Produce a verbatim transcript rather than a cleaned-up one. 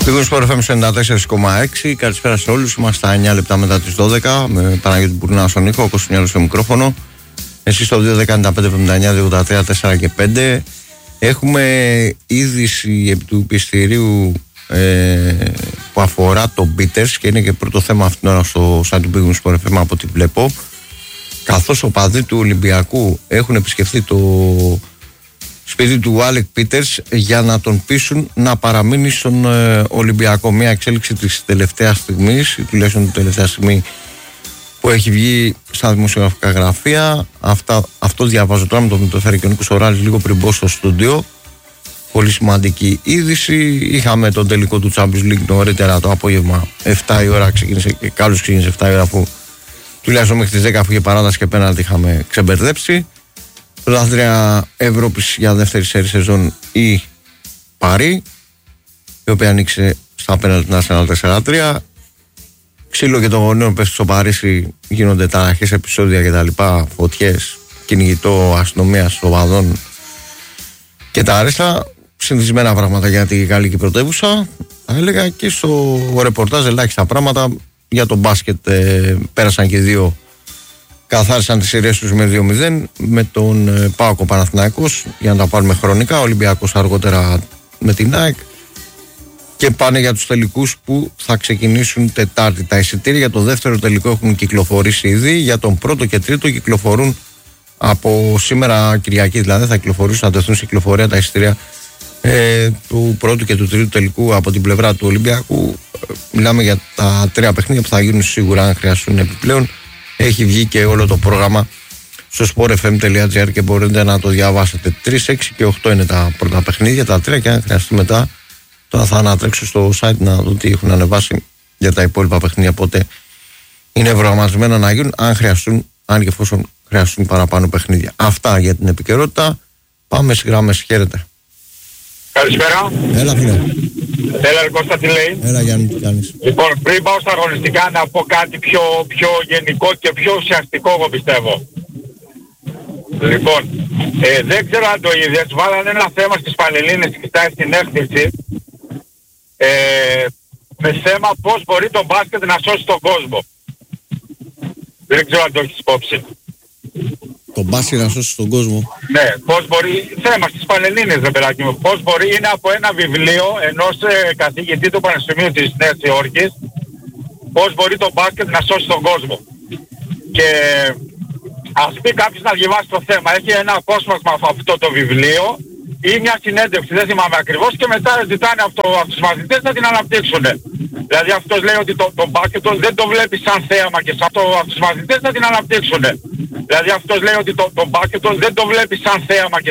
Πήγαμε στο εφ εμ ενενήντα τέσσερα κόμμα έξι. Καλησπέρα σε όλους. Είμαστε στα εννιά λεπτά μετά τις δώδεκα. Με Παναγιώτη Μπουρνά στον ήχο, Κώστας Μιάλος στο μικρόφωνο. Εσείς στο δύο δεκαεννιά πέντε εβδομήντα εννιά δύο ογδόντα τρία τέσσερα και πέντε. Έχουμε είδηση επί του πιστηρίου ε, που αφορά το Beaters και είναι και πρώτο θέμα αυτήν την ώρα στο site του Πήγαμε στο εφ εμ από ό,τι βλέπω. Καθώς οπαδοί του Ολυμπιακού έχουν επισκεφθεί το σπίτι του Άλεκ Πίτερς για να τον πείσουν να παραμείνει στον ε, Ολυμπιακό. Μια εξέλιξη της τελευταίας στιγμής, τουλάχιστον την τελευταία στιγμή που έχει βγει στα δημοσιογραφικά γραφεία. Αυτά, αυτό διαβάζω τώρα, με το μεταφέρει και ο Νίκος Οράλης λίγο πριν μπω στο στούντιο. Πολύ σημαντική είδηση. Είχαμε τον τελικό του Champions League νωρίτερα το απόγευμα, επτά η ώρα ξεκίνησε, και καλώς ξεκίνησε επτά η ώρα, που τουλάχιστον μέχρι τις δέκα, αφού είχε παράταση και πέναλτι, είχαμε ξεμπερδέψει. Πρωταθλήτρια Ευρώπης για δεύτερη σέρι σεζόν η Παρί, η οποία ανοίξε στα πέναλτι την Arsenal τέσσερα τρία. Ξύλο και το γονέων πέφτει στο Παρίσι, γίνονται ταραχές επεισόδια κτλ. Φωτιές, κυνηγητό αστυνομίας, οπαδών και τα αρέστα. Συνηθισμένα πράγματα για την γαλλική πρωτεύουσα. Θα έλεγα και στο ρεπορτάζ ελάχιστα πράγματα για το μπάσκετ. Ε, πέρασαν και δύο. Καθάρισαν τις σειρές τους με δύο μηδέν με τον ε, ΠΑΟΚ Παναθηναϊκός, για να τα πάρουμε χρονικά. Ο Ολυμπιακός αργότερα με την ΑΕΚ. Και πάνε για τους τελικούς που θα ξεκινήσουν Τετάρτη. Τα εισιτήρια για το δεύτερο τελικό έχουν κυκλοφορήσει ήδη. Για τον πρώτο και τρίτο κυκλοφορούν από σήμερα Κυριακή. Δηλαδή θα κυκλοφορήσουν, θα τεθούν σε κυκλοφορία τα εισιτήρια ε, του πρώτου και του τρίτου τελικού από την πλευρά του Ολυμπιακού. Ε, μιλάμε για τα τρία παιχνίδια που θα γίνουν σίγουρα αν χρειαστούν επιπλέον. Έχει βγει και όλο το πρόγραμμα στο σπορ εφ εμ τελεία τζι άρ και μπορείτε να το διαβάσετε. τρία, έξι και οκτώ είναι τα πρώτα παιχνίδια, τα τρία, και αν χρειαστεί μετά, τώρα θα ανατρέξω στο site να δω τι έχουν ανεβάσει για τα υπόλοιπα παιχνίδια, πότε είναι προγραμματισμένα να γίνουν, αν χρειαστούν, αν και εφόσον χρειαστούν παραπάνω παιχνίδια. Αυτά για την επικαιρότητα. Πάμε στις γραμμές. Χαίρετε. Καλησπέρα. Έλα, φίλε. Έλα, ρε Κώστα, τι λέει. Έλα, Γιάννη, τι κάνεις. Λοιπόν, πριν πάω στα αγωνιστικά, να πω κάτι πιο, πιο γενικό και πιο ουσιαστικό, εγώ πιστεύω. Λοιπόν, ε, δεν ξέρω αν το είδες, βάλανε ένα θέμα στις Πανελλήνες και στην έκθεση ε, με θέμα πώς μπορεί το μπάσκετ να σώσει τον κόσμο. Δεν ξέρω αν το έχεις υπόψη. Το μπάσκετ να σώσει τον κόσμο. Ναι, πώς μπορεί, θέμα στις Πανελλήνες, ρε παιδάκι μου, πώς μπορεί, είναι από ένα βιβλίο ενός ε, καθηγητή του Πανεπιστημίου της Νέας Υόρκης, πώς μπορεί το μπάσκετ να σώσει τον κόσμο. Και ας πει κάποιος να διαβάσει το θέμα, έχει ένα απόσπασμα από αυτό το βιβλίο ή μια συνέντευξη, δεν θυμάμαι ακριβώς, και μετά ζητάνε από, το, από τους μαθητές να την αναπτύξουν. Δηλαδή αυτός λέει ότι το, το μπάσκετ δεν το βλέπει σαν θέαμα και σαν το, από τους μαθητές να την αναπτύξουν. Δηλαδή αυτός λέει ότι το, το μπάσκετ δεν το βλέπει σαν θέαμα και